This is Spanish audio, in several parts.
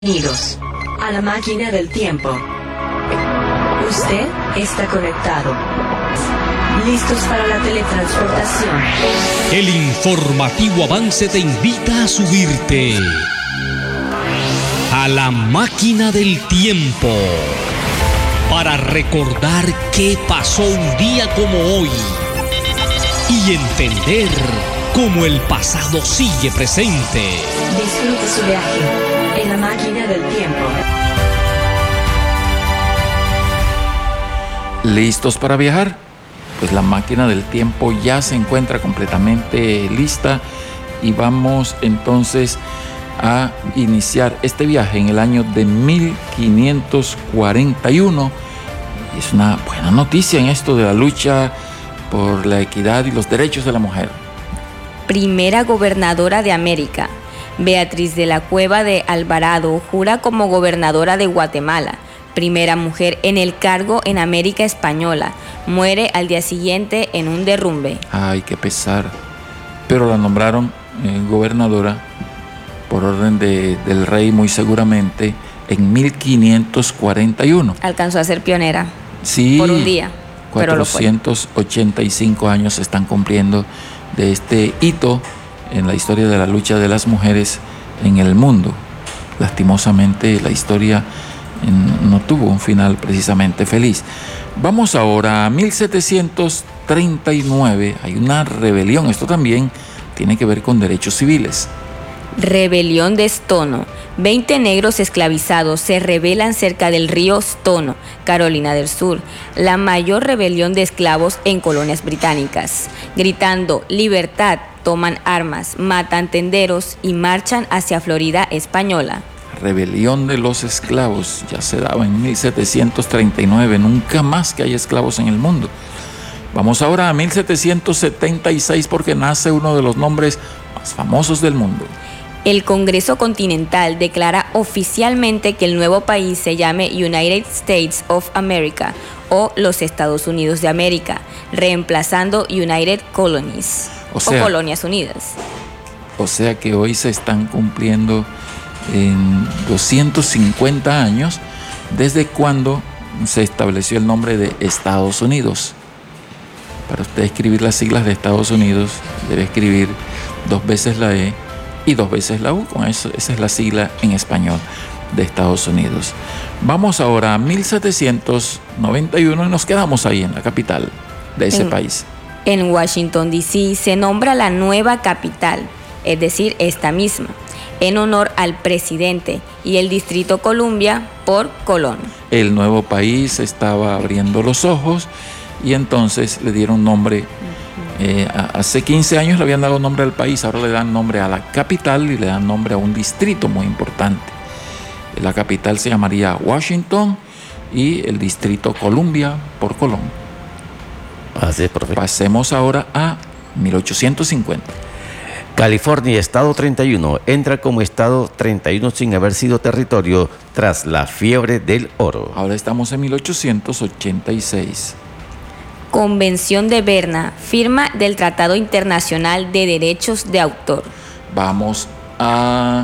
Bienvenidos a la máquina del tiempo. Usted está conectado. ¿Listos para la teletransportación? El informativo avance te invita a subirte a la máquina del tiempo para recordar qué pasó un día como hoy y entender cómo el pasado sigue presente. Disfrute su viaje en la máquina del tiempo. ¿Listos para viajar? Pues la máquina del tiempo ya se encuentra completamente lista y vamos entonces a iniciar este viaje en el año de 1541. Es una buena noticia en esto de la lucha por la equidad y los derechos de la mujer. Primera gobernadora de América, Beatriz de la Cueva de Alvarado jura como gobernadora de Guatemala. Primera mujer en el cargo en América Española. Muere al día siguiente en un derrumbe. Ay, qué pesar. Pero la nombraron gobernadora por orden del rey, muy seguramente, en 1541. Alcanzó a ser pionera. Sí, por un día. 485 años se están cumpliendo de este hito en la historia de la lucha de las mujeres en el mundo. Lastimosamente, la historia no tuvo un final precisamente feliz. Vamos ahora a 1739. Hay una rebelión. Esto también tiene que ver con derechos civiles. Rebelión de Stono. 20 negros esclavizados se rebelan cerca del río Stono, Carolina del Sur, la mayor rebelión de esclavos en colonias británicas. Gritando libertad, toman armas, matan tenderos y marchan hacia Florida española. Rebelión de los esclavos ya se daba en 1739. Nunca más que haya esclavos en el mundo. Vamos ahora a 1776 porque nace uno de los nombres más famosos del mundo. El Congreso Continental declara oficialmente que el nuevo país se llame United States of America o los Estados Unidos de América, reemplazando United Colonies o Colonias Unidas. O sea que hoy se están cumpliendo en 250 años desde cuando se estableció el nombre de Estados Unidos. Para usted escribir las siglas de Estados Unidos debe escribir 2 veces la E y 2 veces la U. Con eso, esa es la sigla en español de Estados Unidos. Vamos ahora a 1791 y nos quedamos ahí en la capital de ese país. En Washington, D.C. se nombra la nueva capital, es decir, esta misma, en honor al presidente, y el Distrito Columbia por Colón. El nuevo país estaba abriendo los ojos y entonces le dieron nombre. Hace 15 años le habían dado nombre al país, ahora le dan nombre a la capital y le dan nombre a un distrito muy importante. La capital se llamaría Washington y el distrito Columbia por Colón. Así es, profe. Pasemos ahora a 1850. California, estado 31, entra como estado 31 sin haber sido territorio tras la fiebre del oro. Ahora estamos en 1886. Convención de Berna, firma del Tratado Internacional de Derechos de Autor. Vamos a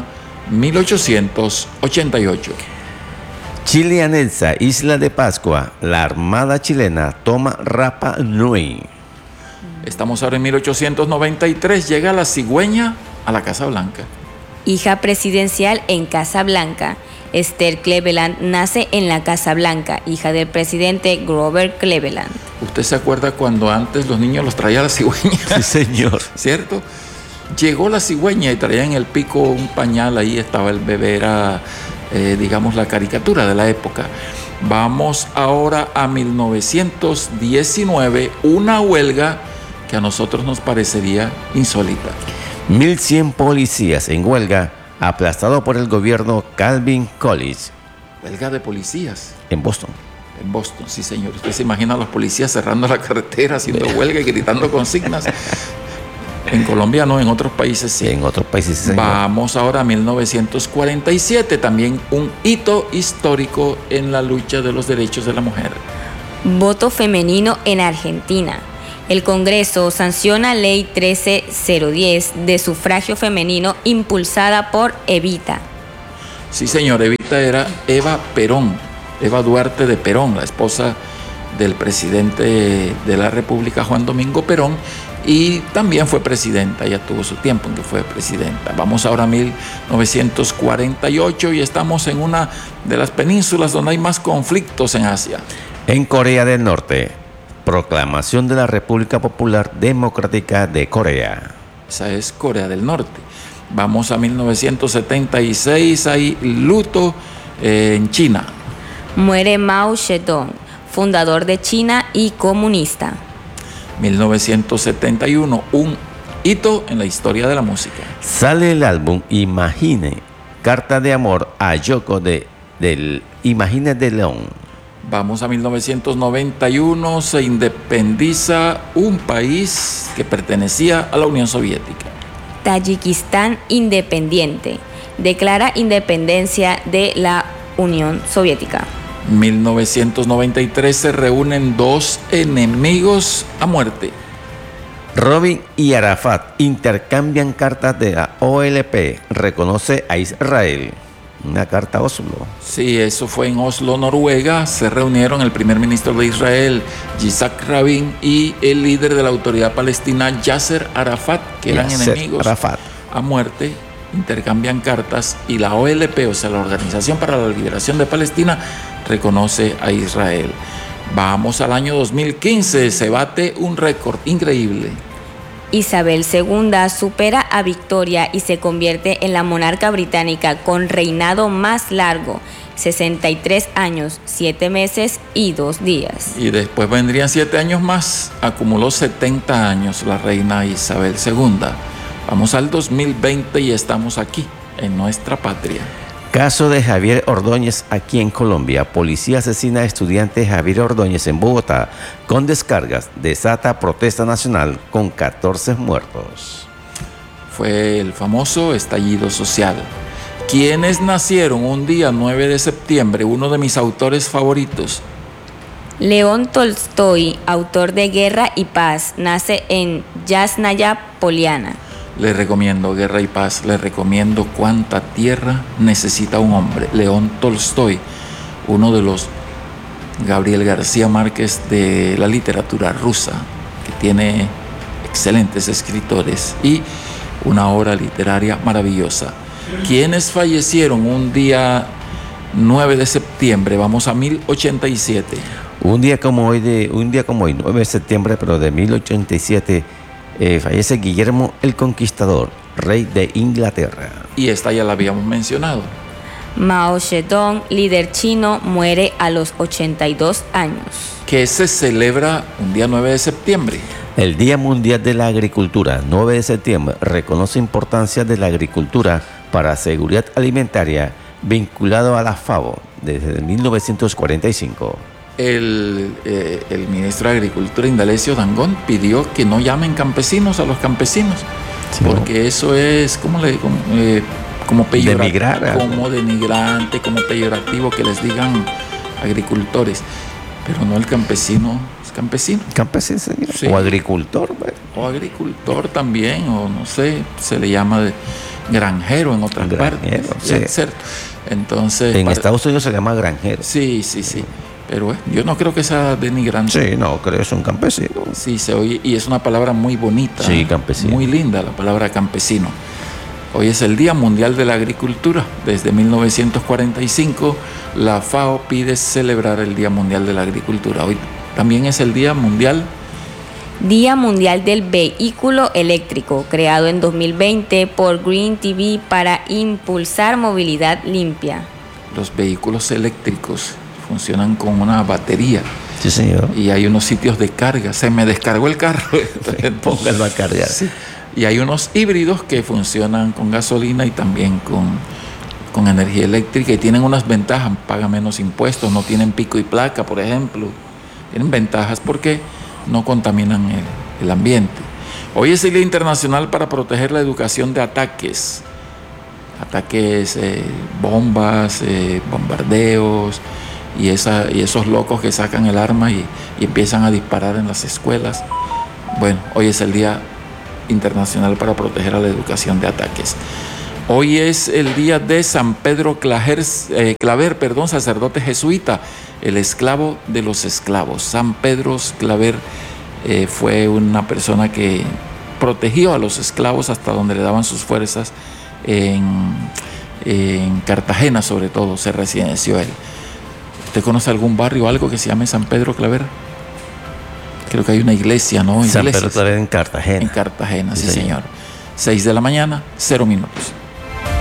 1888. Chile anexa Isla de Pascua, la Armada chilena toma Rapa Nui. Estamos ahora en 1893, llega la cigüeña a la Casa Blanca. Hija presidencial en Casa Blanca. Esther Cleveland nace en la Casa Blanca, hija del presidente Grover Cleveland. ¿Usted se acuerda cuando antes los niños los traía la cigüeña? Sí, señor. ¿Cierto? Llegó la cigüeña y traía en el pico un pañal, ahí estaba el bebé, era, digamos, la caricatura de la época. Vamos ahora a 1919, una huelga que a nosotros nos parecería insólita. 1.100 policías en huelga, aplastado por el gobierno Calvin Coolidge. Huelga de policías. En Boston. En Boston, sí señor. Usted se imagina a los policías cerrando la carretera, haciendo huelga y gritando consignas. En Colombia no, en otros países sí. En otros países sí, señor. Vamos ahora a 1947, también un hito histórico en la lucha de los derechos de la mujer. Voto femenino en Argentina. El Congreso sanciona Ley 13010 de sufragio femenino impulsada por Evita. Sí, señor, Evita era Eva Perón, Eva Duarte de Perón, la esposa del presidente de la República, Juan Domingo Perón, y también fue presidenta, ya tuvo su tiempo en que fue presidenta. Vamos ahora a 1948 y estamos en una de las penínsulas donde hay más conflictos en Asia. En Corea del Norte, proclamación de la República Popular Democrática de Corea. Esa es Corea del Norte. Vamos a 1976, hay luto en China. Muere Mao Zedong, fundador de China y comunista. 1971, un hito en la historia de la música. Sale el álbum Imagine, carta de amor a Yoko del Imagine de León. Vamos a 1991, se independiza un país que pertenecía a la Unión Soviética. Tayikistán independiente. Declara independencia de la Unión Soviética. 1993 se reúnen dos enemigos a muerte. Robin y Arafat intercambian cartas de la OLP, reconoce a Israel. Una carta a Oslo. Sí, eso fue en Oslo, Noruega. Se reunieron el primer ministro de Israel, Yitzhak Rabin, y el líder de la autoridad palestina, Yasser Arafat, que eran enemigos a muerte. Intercambian cartas y la OLP, o sea, la Organización para la Liberación de Palestina, reconoce a Israel. Vamos al año 2015, se bate un récord increíble. Isabel II supera a Victoria y se convierte en la monarca británica con reinado más largo, 63 años, 7 meses y 2 días. Y después vendrían 7 años más, acumuló 70 años la reina Isabel II. Vamos al 2020 y estamos aquí, en nuestra patria. Caso de Javier Ordóñez aquí en Colombia. Policía asesina a estudiante Javier Ordóñez en Bogotá con descargas. Desata protesta nacional con 14 muertos. Fue el famoso estallido social. ¿Quiénes nacieron un día 9 de septiembre? Uno de mis autores favoritos. León Tolstoy, autor de Guerra y Paz, nace en Yasnaya Poliana. Les recomiendo Guerra y Paz, les recomiendo Cuánta tierra necesita un hombre. León Tolstoy, uno de los Gabriel García Márquez de la literatura rusa, que tiene excelentes escritores y una obra literaria maravillosa. ¿Quiénes fallecieron un día 9 de septiembre? Vamos a 1087. Un día como hoy, 9 de septiembre, pero de 1087, fallece Guillermo el Conquistador, rey de Inglaterra. Y esta ya la habíamos mencionado. Mao Zedong, líder chino, muere a los 82 años. Que se celebra un día 9 de septiembre. El Día Mundial de la Agricultura, 9 de septiembre, reconoce importancia de la agricultura para seguridad alimentaria vinculado a la FAO desde 1945. El ministro de Agricultura, Indalecio Dangond, pidió que no llamen campesinos a los campesinos, sí, porque no, eso es como peyorativo, como denigrante, como peyorativo que les digan agricultores, pero no el campesino, es campesino. Campesino, señor. Sí. O agricultor. ¿Verdad? O agricultor también, o no sé, se le llama de granjero en otras partes. Sí. ¿Cierto? Entonces, en Estados Unidos se llama granjero. Sí. Pero yo no creo que sea denigrante. Sí, no, creo que es un campesino. Sí, se oye, y es una palabra muy bonita. Sí, campesino. Muy linda la palabra campesino. Hoy es el Día Mundial de la Agricultura. Desde 1945 la FAO pide celebrar el Día Mundial de la Agricultura. Hoy también es el Día Mundial del Vehículo Eléctrico, creado en 2020 por Green TV para impulsar movilidad limpia. Los vehículos eléctricos funcionan con una batería. Sí, señor. Y hay unos sitios de carga. Se me descargó el carro. Póngalo a cargar. Sí. Y hay unos híbridos que funcionan con gasolina y también con energía eléctrica y tienen unas ventajas. Pagan menos impuestos, no tienen pico y placa, por ejemplo. Tienen ventajas porque no contaminan el ambiente. Hoy es el Día Internacional para proteger la educación de ataques. Bombas, bombardeos y esos locos que sacan el arma y empiezan a disparar en las escuelas. Bueno, hoy es el Día Internacional para proteger a la educación de ataques. Hoy es el día de San Pedro Claver, sacerdote jesuita, el esclavo de los esclavos. San Pedro Claver fue una persona que protegió a los esclavos hasta donde le daban sus fuerzas. En Cartagena, sobre todo, se residenció él. ¿Usted conoce algún barrio o algo que se llame San Pedro Claver? Creo que hay una iglesia, ¿no? San Pedro Claver en Cartagena. En Cartagena, sí, señor. 6 de la mañana, 0 minutos.